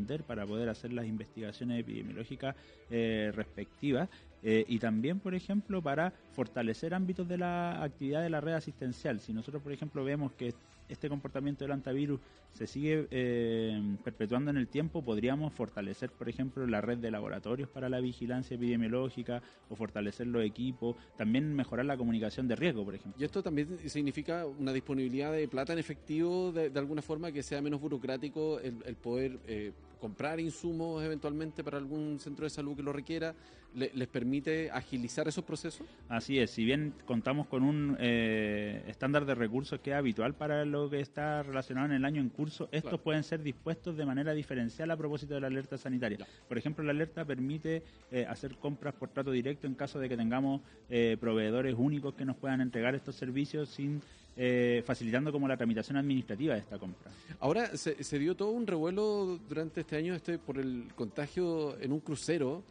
atender, para poder hacer las investigaciones epidemiológicas respectivas. Y también, por ejemplo, para fortalecer ámbitos de la actividad de la red asistencial. Si nosotros, por ejemplo, vemos que este comportamiento del hantavirus se sigue perpetuando en el tiempo, podríamos fortalecer, por ejemplo, la red de laboratorios para la vigilancia epidemiológica o fortalecer los equipos, también mejorar la comunicación de riesgo, por ejemplo. Y esto también significa una disponibilidad de plata en efectivo, de alguna forma, que sea menos burocrático el poder comprar insumos eventualmente para algún centro de salud que lo requiera. ¿Les permite agilizar esos procesos? Así es, si bien contamos con un estándar de recursos que es habitual para lo que está relacionado en el año en curso, estos pueden ser dispuestos de manera diferencial a propósito de la alerta sanitaria. Por ejemplo, la alerta permite hacer compras por trato directo en caso de que tengamos proveedores únicos que nos puedan entregar estos servicios sin facilitando como la tramitación administrativa de esta compra. Ahora se dio todo un revuelo durante este año por el contagio en un crucero,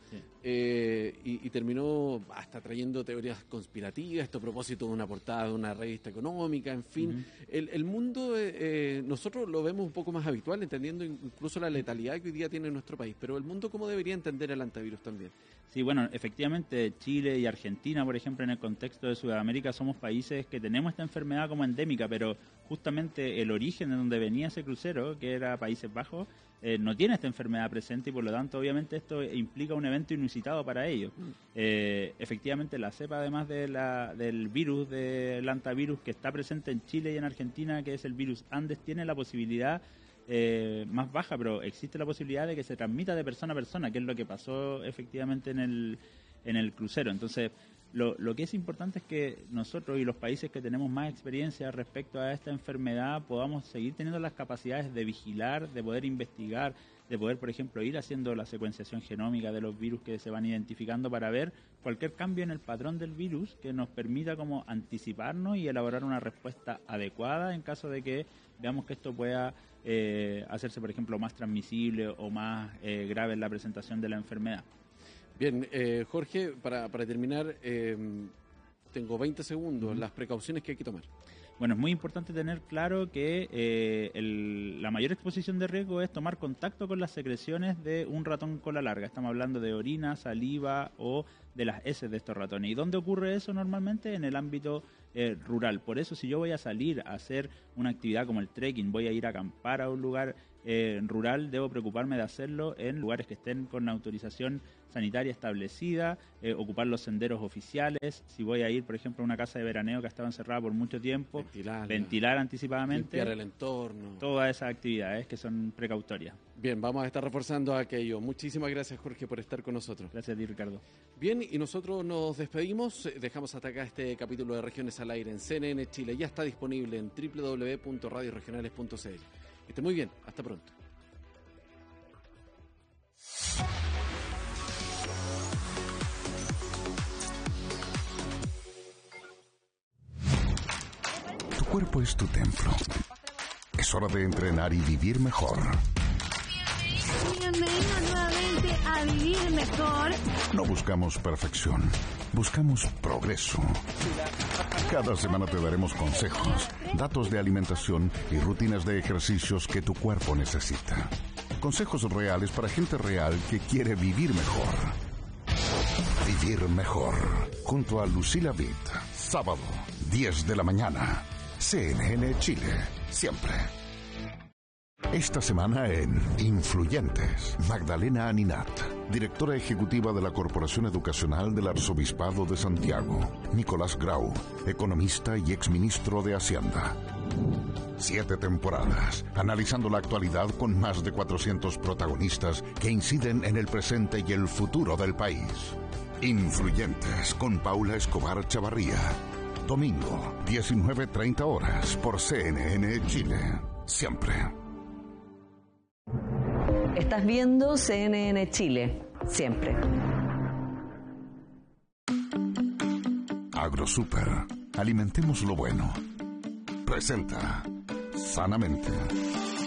y terminó hasta trayendo teorías conspirativas, esto a propósito de una portada de una revista económica, en fin. El mundo, nosotros lo vemos un poco más habitual, entendiendo incluso la letalidad que hoy día tiene nuestro país, pero el mundo, ¿cómo debería entender el hantavirus también? Sí, bueno, efectivamente Chile y Argentina, por ejemplo, en el contexto de Sudamérica, somos países que tenemos esta enfermedad como endémica, pero justamente el origen de donde venía ese crucero, que era Países Bajos, no tiene esta enfermedad presente y por lo tanto obviamente esto implica un evento inusitado para ellos. Efectivamente la cepa, además del virus, del hantavirus que está presente en Chile y en Argentina, que es el virus Andes, tiene la posibilidad más baja, pero existe la posibilidad de que se transmita de persona a persona, que es lo que pasó efectivamente en el crucero. Entonces, lo que es importante es que nosotros y los países que tenemos más experiencia respecto a esta enfermedad podamos seguir teniendo las capacidades de vigilar, de poder investigar, de poder, por ejemplo, ir haciendo la secuenciación genómica de los virus que se van identificando para ver cualquier cambio en el patrón del virus que nos permita como anticiparnos y elaborar una respuesta adecuada en caso de que veamos que esto pueda hacerse, por ejemplo, más transmisible o más grave en la presentación de la enfermedad. Bien, Jorge, para terminar, tengo 20 segundos, las precauciones que hay que tomar. Bueno, es muy importante tener claro que la mayor exposición de riesgo es tomar contacto con las secreciones de un ratón cola larga. Estamos hablando de orina, saliva o de las heces de estos ratones. ¿Y dónde ocurre eso normalmente? En el ámbito rural. Por eso, si yo voy a salir a hacer una actividad como el trekking, voy a ir a acampar a un lugar rural, debo preocuparme de hacerlo en lugares que estén con la autorización sanitaria establecida, ocupar los senderos oficiales. Si voy a ir, por ejemplo, a una casa de veraneo que ha estado encerrada por mucho tiempo, ventilar anticipadamente, limpiar el entorno, todas esas actividades que son precautorias. Bien, vamos a estar reforzando aquello. Muchísimas gracias, Jorge, por estar con nosotros. Gracias a ti, Ricardo. Bien, y nosotros nos despedimos. Dejamos hasta acá este capítulo de Regiones al Aire en CNN Chile. Ya está disponible en www.radioregionales.cl. Que esté muy bien. Hasta pronto. Tu cuerpo es tu templo. Es hora de entrenar y vivir mejor. Bienvenido nuevamente a Vivir Mejor. No buscamos perfección, buscamos progreso. Cada semana te daremos consejos, datos de alimentación y rutinas de ejercicios que tu cuerpo necesita. Consejos reales para gente real que quiere vivir mejor. Vivir mejor. Junto a Lucila Vitt. Sábado, 10 de la mañana. CNN Chile. Siempre. Esta semana en Influyentes, Magdalena Aninat, directora ejecutiva de la Corporación Educacional del Arzobispado de Santiago. Nicolás Grau, economista y exministro de Hacienda. 7 temporadas, analizando la actualidad con más de 400 protagonistas que inciden en el presente y el futuro del país. Influyentes, con Paula Escobar Chavarría. Domingo, 19:30 horas, por CNN Chile. Siempre. Estás viendo CNN Chile, siempre. AgroSuper, alimentemos lo bueno. Presenta Sanamente.